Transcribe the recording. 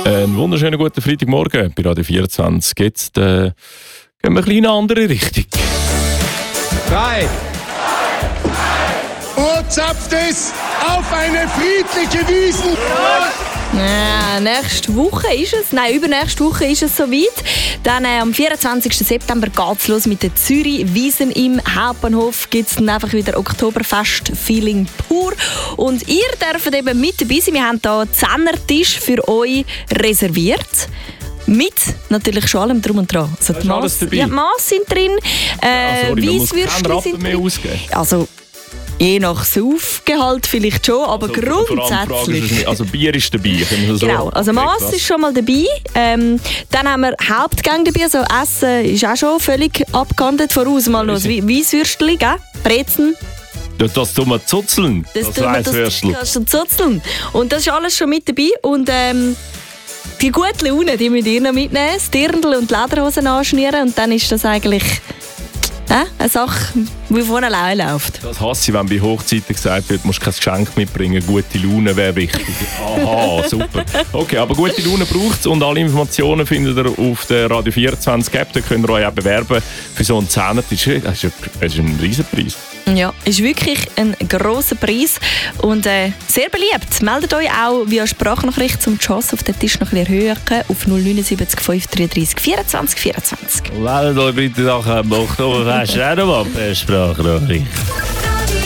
Einen wunderschönen guten Freitagmorgen bei Radio 24. Jetzt gehen wir ein bisschen in eine andere Richtung. 3. Zapft es auf eine friedliche Wiesn. Ja, nächste Woche ist es. Nein, übernächste Woche ist es soweit. Dann am 24. September geht es los mit der Zürich-Wiesn im Hauptbahnhof. Gibt es dann einfach wieder Oktoberfest-Feeling pur. Und ihr dürft eben mit dabei sein. Wir haben hier einen Zehnertisch für euch reserviert. Mit natürlich schon allem drum und dran. Also die Maß sind drin, Weisswürste sind drin. Ausgeben. Also je nach Saufgehalt vielleicht schon, aber Also, grundsätzlich. Also Bier ist dabei. Genau, also Mass ist schon mal dabei. Dann haben wir Hauptgang dabei, also Essen ist auch schon völlig abgehandelt. Voraus mal noch das Weisswürstchen, gell? Brezen. Das tun wir zuzeln. Das Weisswürstel. Das kannst du zuzeln. Und das ist alles schon mit dabei. Und die gute Laune, die müsst ihr noch mitnehmen. Das Dirndl und die Lederhosen anschnüren. Und dann ist das eigentlich eine Sache, die von alleine läuft. Das hasse ich, wenn bei Hochzeiten gesagt wird, du musst kein Geschenk mitbringen. Gute Laune wäre wichtig. Aha, super. Okay, aber gute Laune braucht es und alle Informationen findet ihr auf der Radio 24 App. Da könnt ihr euch auch bewerben für so einen Zehnertisch. Das ist ein Riesenpreis. Ja, ist wirklich ein grosser Preis und sehr beliebt. Meldet euch auch via Sprachnachricht zum Chance auf den Tisch noch ein bisschen erhöhen auf 079 533 24 24. Meldet euch bitte nachher am Oktoberfest auch noch mal per Sprachnachricht.